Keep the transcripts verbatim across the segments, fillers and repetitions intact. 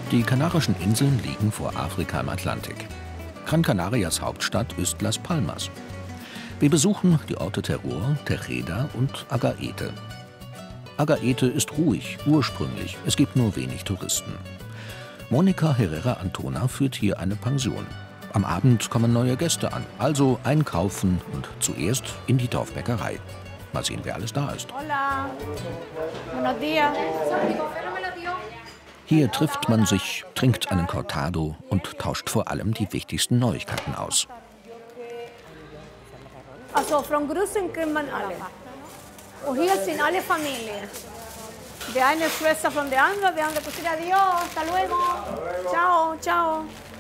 Die Kanarischen Inseln liegen vor Afrika im Atlantik. Gran Canarias Hauptstadt ist Las Palmas. Wir besuchen die Orte Terror, Terreda und Agaete. Agaete ist ruhig, ursprünglich, es gibt nur wenig Touristen. Monica Herrera Antona führt hier eine Pension. Am Abend kommen neue Gäste an, also einkaufen und zuerst in die Dorfbäckerei. Mal sehen, wer alles da ist. Hola. Buenos días. Hier trifft man sich, trinkt einen Cortado und tauscht vor allem die wichtigsten Neuigkeiten aus. Also von Grüßen kennt man alle. Und hier sind alle Familien. Die eine Schwester von der anderen, die andere Cousine, adiós, hasta luego. Ciao, ciao.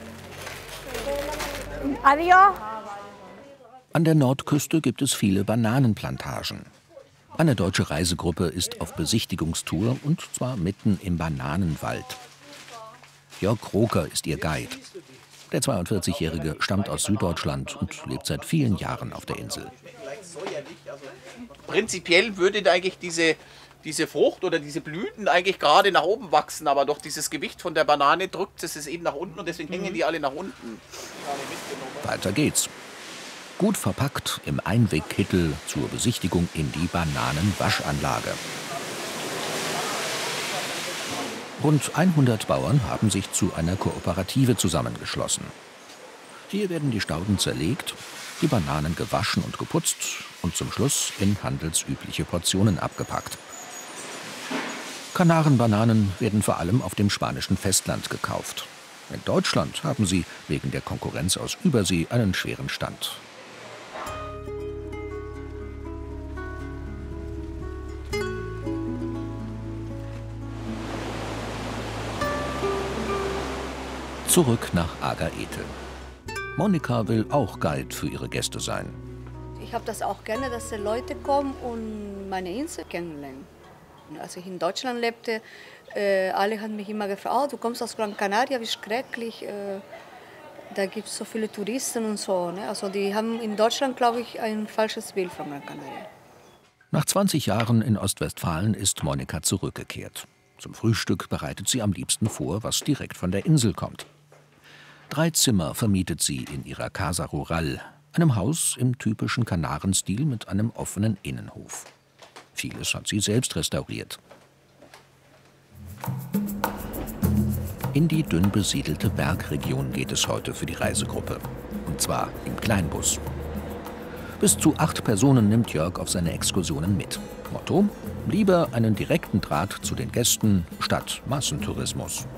Adiós. An der Nordküste gibt es viele Bananenplantagen. Eine deutsche Reisegruppe ist auf Besichtigungstour und zwar mitten im Bananenwald. Jörg Roker ist ihr Guide. Der zweiundvierzigjährige stammt aus Süddeutschland und lebt seit vielen Jahren auf der Insel. Prinzipiell würde eigentlich diese, diese Frucht oder diese Blüten eigentlich gerade nach oben wachsen, aber durch dieses Gewicht von der Banane drückt es es eben nach unten und deswegen hängen die alle nach unten. Weiter geht's. Gut verpackt im Einwegkittel zur Besichtigung in die Bananenwaschanlage. Rund hundert Bauern haben sich zu einer Kooperative zusammengeschlossen. Hier werden die Stauden zerlegt, die Bananen gewaschen und geputzt und zum Schluss in handelsübliche Portionen abgepackt. Kanarenbananen werden vor allem auf dem spanischen Festland gekauft. In Deutschland haben sie wegen der Konkurrenz aus Übersee einen schweren Stand. Zurück nach Agaete. Monica will auch Guide für ihre Gäste sein. Ich habe das auch gerne, dass die Leute kommen und meine Insel kennenlernen. Als ich in Deutschland lebte, äh, alle haben mich immer gefragt, oh, du kommst aus Gran Canaria, wie schrecklich. Äh, da gibt es so viele Touristen und so. Ne? Also die haben in Deutschland, glaube ich, ein falsches Bild von Gran Canaria. Nach zwanzig Jahren in Ostwestfalen ist Monica zurückgekehrt. Zum Frühstück bereitet sie am liebsten vor, was direkt von der Insel kommt. Drei Zimmer vermietet sie in ihrer Casa Rural, einem Haus im typischen Kanarenstil mit einem offenen Innenhof. Vieles hat sie selbst restauriert. In die dünn besiedelte Bergregion geht es heute für die Reisegruppe. Und zwar im Kleinbus. Bis zu acht Personen nimmt Jörg auf seine Exkursionen mit. Motto: lieber einen direkten Draht zu den Gästen statt Massentourismus.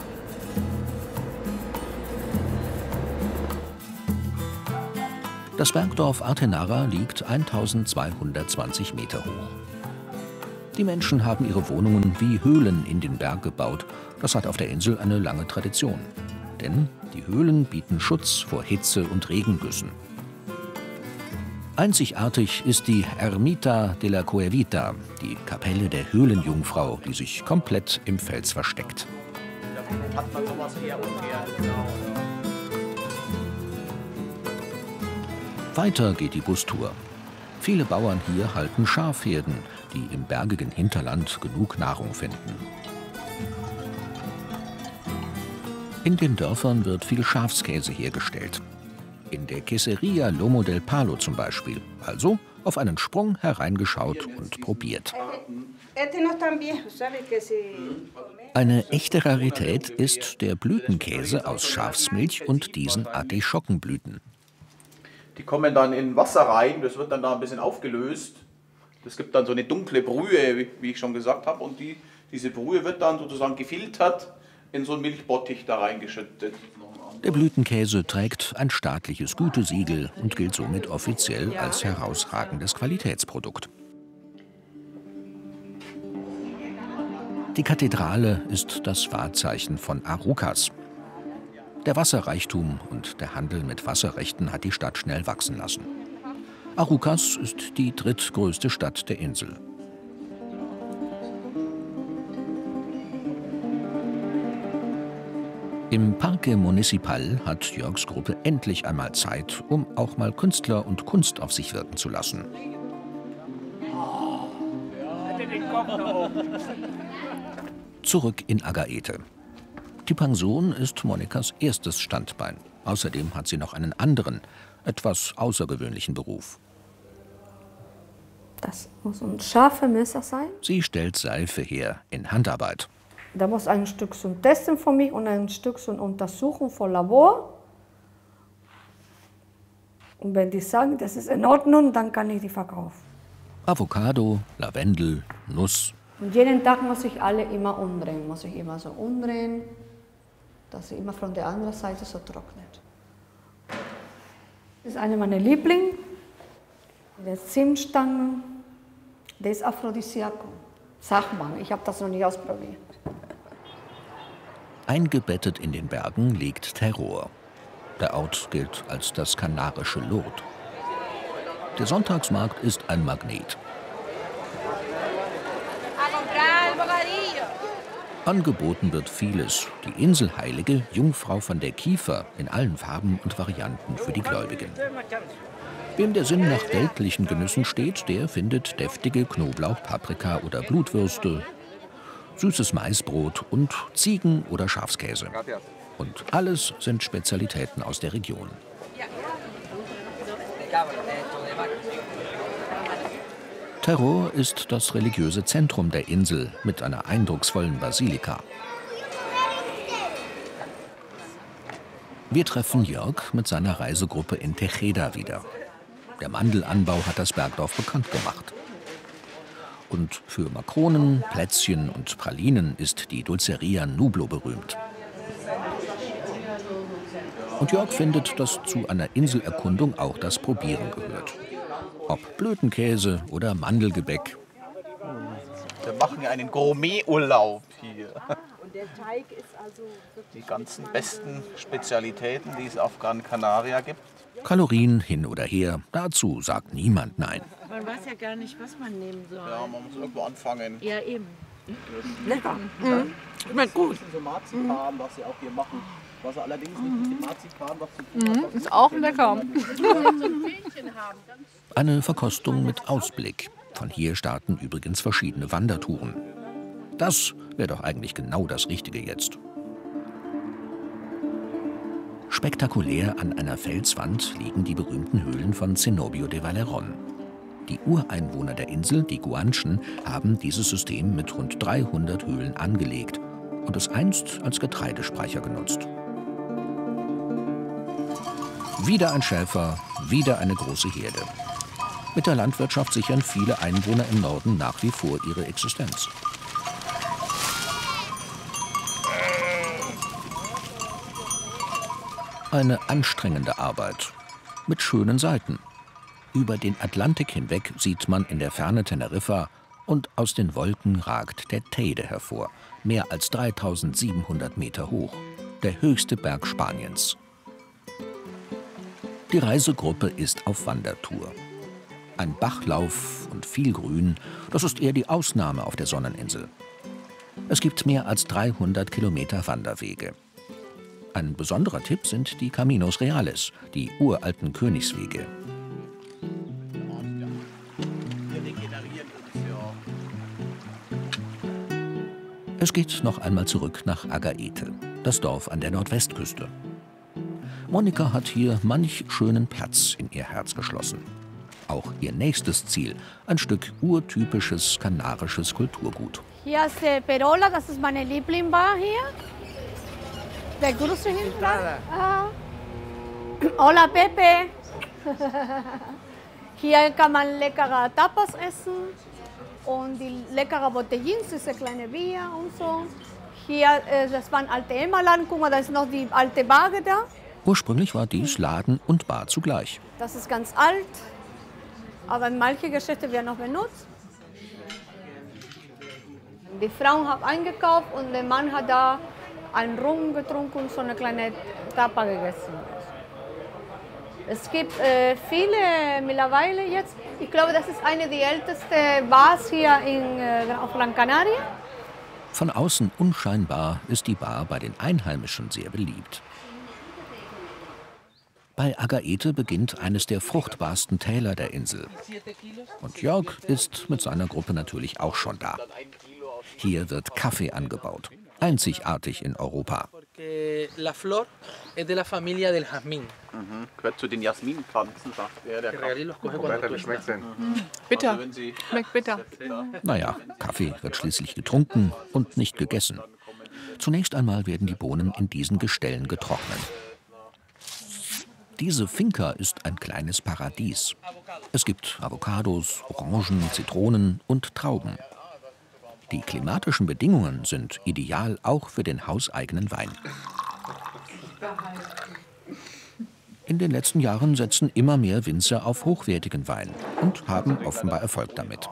Das Bergdorf Artenara liegt eintausendzweihundertzwanzig Meter hoch. Die Menschen haben ihre Wohnungen wie Höhlen in den Berg gebaut. Das hat auf der Insel eine lange Tradition. Denn die Höhlen bieten Schutz vor Hitze und Regengüssen. Einzigartig ist die Ermita de la Cuevita, die Kapelle der Höhlenjungfrau, die sich komplett im Fels versteckt. Hat man sowas her und her, genau. Weiter geht die Bustour. Viele Bauern hier halten Schafherden, die im bergigen Hinterland genug Nahrung finden. In den Dörfern wird viel Schafskäse hergestellt. In der Queseria Lomo del Palo zum Beispiel. Also auf einen Sprung hereingeschaut und probiert. Eine echte Rarität ist der Blütenkäse aus Schafsmilch und diesen Artischockenblüten. Die kommen dann in Wasser rein, das wird dann da ein bisschen aufgelöst. Das gibt dann so eine dunkle Brühe, wie ich schon gesagt habe. Und die, diese Brühe wird dann sozusagen gefiltert in so einen Milchbottich da reingeschüttet. Der Blütenkäse trägt ein staatliches Gütesiegel und gilt somit offiziell als herausragendes Qualitätsprodukt. Die Kathedrale ist das Wahrzeichen von Arucas. Der Wasserreichtum und der Handel mit Wasserrechten hat die Stadt schnell wachsen lassen. Arucas ist die drittgrößte Stadt der Insel. Im Parque Municipal hat Jörgs Gruppe endlich einmal Zeit, um auch mal Künstler und Kunst auf sich wirken zu lassen. Zurück in Agaete. Die Pension ist Monikas erstes Standbein. Außerdem hat sie noch einen anderen, etwas außergewöhnlichen Beruf. Das muss ein scharfes Messer sein. Sie stellt Seife her in Handarbeit. Da muss ein Stück zum Testen für mich und ein Stück zum Untersuchen für Labor. Und wenn die sagen, das ist in Ordnung, dann kann ich die verkaufen. Avocado, Lavendel, Nuss. Und jeden Tag muss ich alle immer umdrehen. Muss ich immer so umdrehen, dass sie immer von der anderen Seite so trocknet. Das ist eine meiner Lieblinge. Der Zimtstangen, der ist Aphrodisiakum. Sagt man, ich habe das noch nicht ausprobiert. Eingebettet in den Bergen liegt Terror. Der Ort gilt als das kanarische Lourdes. Der Sonntagsmarkt ist ein Magnet. Angeboten wird vieles. Die Inselheilige Jungfrau von der Kiefer in allen Farben und Varianten für die Gläubigen. Wem der Sinn nach weltlichen Genüssen steht, der findet deftige Knoblauch, Paprika oder Blutwürste, süßes Maisbrot und Ziegen- oder Schafskäse. Und alles sind Spezialitäten aus der Region. Terror ist das religiöse Zentrum der Insel mit einer eindrucksvollen Basilika. Wir treffen Jörg mit seiner Reisegruppe in Tejeda wieder. Der Mandelanbau hat das Bergdorf bekannt gemacht. Und für Makronen, Plätzchen und Pralinen ist die Dulceria Nublo berühmt. Und Jörg findet, dass zu einer Inselerkundung auch das Probieren gehört. Ob Blötenkäse oder Mandelgebäck. Wir machen ja einen Gourmeturlaub hier. Und der Teig ist also Die ganzen besten Spezialitäten, die es auf Gran Canaria gibt. Kalorien hin oder her, dazu sagt niemand nein. Man weiß ja gar nicht, was man nehmen soll. Ja, man muss irgendwo anfangen. Ja, eben. Lecker. Mhm. Schmeckt gut. So Marzipan, was sie auch hier machen. Was sie allerdings nicht mit dem Marzipan was zu tun hat. Ist auch lecker. Eine Verkostung mit Ausblick. Von hier starten übrigens verschiedene Wandertouren. Das wäre doch eigentlich genau das Richtige jetzt. Spektakulär an einer Felswand liegen die berühmten Höhlen von Cenobio de Valerón. Die Ureinwohner der Insel, die Guanchen, haben dieses System mit rund dreihundert Höhlen angelegt und es einst als Getreidespeicher genutzt. Wieder ein Schäfer, wieder eine große Herde. Mit der Landwirtschaft sichern viele Einwohner im Norden nach wie vor ihre Existenz. Eine anstrengende Arbeit mit schönen Seiten. Über den Atlantik hinweg sieht man in der Ferne Teneriffa und aus den Wolken ragt der Teide hervor, mehr als dreitausendsiebenhundert Meter hoch, der höchste Berg Spaniens. Die Reisegruppe ist auf Wandertour. Ein Bachlauf und viel Grün, das ist eher die Ausnahme auf der Sonneninsel. Es gibt mehr als dreihundert Kilometer Wanderwege. Ein besonderer Tipp sind die Caminos Reales, die uralten Königswege. Es geht noch einmal zurück nach Agaete, das Dorf an der Nordwestküste. Monika hat hier manch schönen Platz in ihr Herz geschlossen. Auch ihr nächstes Ziel, ein Stück urtypisches kanarisches Kulturgut. Hier ist der Perola, das ist meine Lieblingsbar hier. Der Grüße hinten. Ah. Hola Pepe. Hier kann man leckere Tapas essen und die leckere Botellins, diese kleine Bier und so. Hier, äh, das war ein alter Emmerladen, guck mal, da ist noch die alte Bar da. Ursprünglich war dies Laden und Bar zugleich. Das ist ganz alt, aber manche Geschäfte werden noch benutzt. Die Frau hat eingekauft und der Mann hat da einen Rum getrunken und so eine kleine Tapa gegessen. Es gibt äh, viele mittlerweile jetzt. Ich glaube, das ist eine der ältesten Bars hier in, äh, auf Gran Canaria. Von außen unscheinbar ist die Bar bei den Einheimischen sehr beliebt. Bei Agaete beginnt eines der fruchtbarsten Täler der Insel. Und Jörg ist mit seiner Gruppe natürlich auch schon da. Hier wird Kaffee angebaut, einzigartig in Europa. Eh, la flor es de la familia del jazmín. Mhm. Gehört zu den Jasminpflanzen, sagt er. Der Real los coge cuando tú estás. Bitter. Also wenn Sie Schmeckt bitter. Naja, Kaffee wird schließlich getrunken und nicht gegessen. Zunächst einmal werden die Bohnen in diesen Gestellen getrocknet. Diese Finca ist ein kleines Paradies. Es gibt Avocados, Orangen, Zitronen und Trauben. Die klimatischen Bedingungen sind ideal auch für den hauseigenen Wein. In den letzten Jahren setzen immer mehr Winzer auf hochwertigen Wein und haben offenbar Erfolg damit.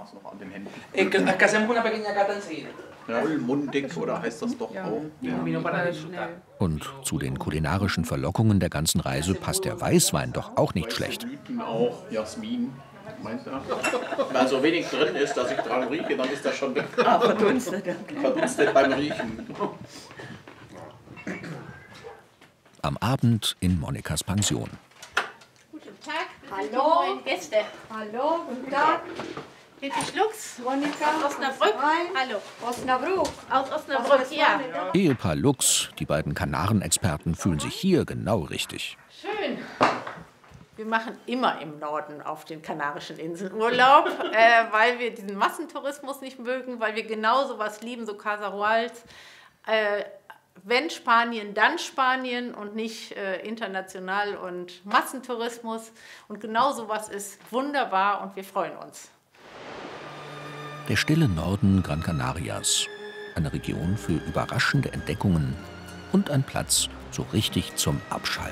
Vollmundig, oder heißt das doch auch? Ja. Und zu den kulinarischen Verlockungen der ganzen Reise passt der Weißwein doch auch nicht schlecht. Blüten auch, Jasmin, meint er. Wenn so wenig drin ist, dass ich dran rieche, dann ist das schon weg. Ah, verdunstet. Verdunstet beim Riechen. Am Abend in Monikas Pension. Guten Tag, Hallo. meine Gäste. Hallo, guten Tag. Bitte Schlucks. Monika. Osnabrück. Rein. Hallo. Osnabrück. Aus Osnabrück, ja. Ehepaar Lux, die beiden Kanarenexperten, fühlen sich hier genau richtig. Schön. Wir machen immer im Norden auf den Kanarischen Inseln Urlaub, äh, weil wir diesen Massentourismus nicht mögen, weil wir genau sowas lieben, so Casa Ruals. Äh, wenn Spanien, dann Spanien und nicht äh, international und Massentourismus. Und genau sowas ist wunderbar und wir freuen uns. Der stille Norden Gran Canarias, eine Region für überraschende Entdeckungen und ein Platz so richtig zum Abschalten.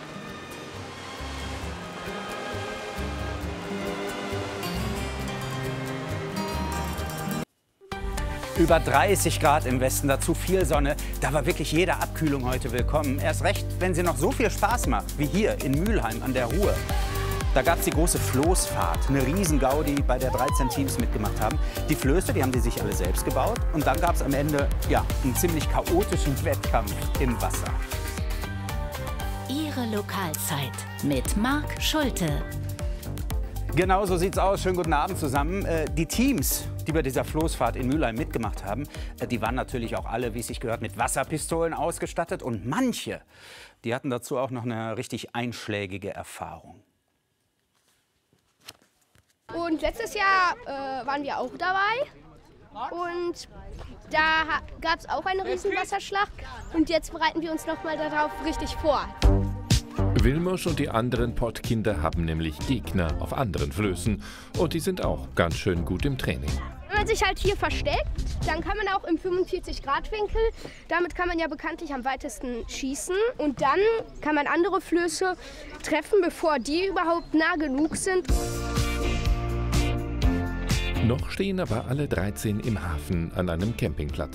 Über dreißig Grad im Westen, dazu viel Sonne. Da war wirklich jede Abkühlung heute willkommen. Erst recht, wenn sie noch so viel Spaß macht wie hier in Mülheim an der Ruhr. Da gab es die große Floßfahrt, eine Riesen-Gaudi, bei der dreizehn Teams mitgemacht haben. Die Flöße, die haben die sich alle selbst gebaut. Und dann gab es am Ende ja, einen ziemlich chaotischen Wettkampf im Wasser. Ihre Lokalzeit mit Marc Schulte. Genau so sieht's aus. Schönen guten Abend zusammen. Äh, die Teams, die bei dieser Floßfahrt in Mülheim mitgemacht haben, äh, die waren natürlich auch alle, wie es sich gehört, mit Wasserpistolen ausgestattet. Und manche, die hatten dazu auch noch eine richtig einschlägige Erfahrung. Und letztes Jahr äh, waren wir auch dabei und da gab es auch eine riesen Wasserschlacht und jetzt bereiten wir uns noch mal darauf richtig vor. Vilmos und die anderen Pottkinder haben nämlich Gegner auf anderen Flößen und die sind auch ganz schön gut im Training. Wenn man sich halt hier versteckt, dann kann man auch im fünfundvierzig Grad Winkel, damit kann man ja bekanntlich am weitesten schießen und dann kann man andere Flöße treffen, bevor die überhaupt nah genug sind. Noch stehen aber alle dreizehn im Hafen an einem Campingplatz.